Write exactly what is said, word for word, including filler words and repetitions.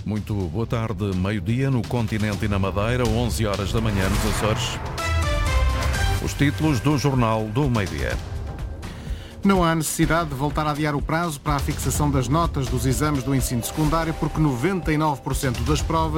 Muito boa tarde, meio-dia no continente e na Madeira, onze horas da manhã nos Açores. Os títulos do Jornal do Meio-Dia. Não há necessidade de voltar a adiar o prazo para a fixação das notas dos exames do ensino secundário, porque noventa e nove por cento das provas